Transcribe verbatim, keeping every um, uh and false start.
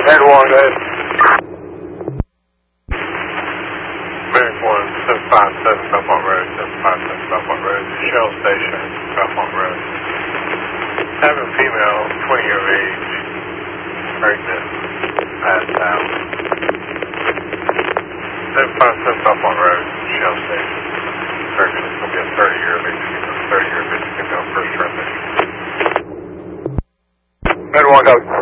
Med one, go ahead. Med one, seven five seven Belmont Road, seven five seven Belmont Road, Shell Station, Belmont Road. Having female, twenty year of age, pregnant, passed out. seven five seven Belmont Road, Shell Station. Pregnant, it's going to be a thirty year of age female, thirty year of age female, first term mission. Med one, go.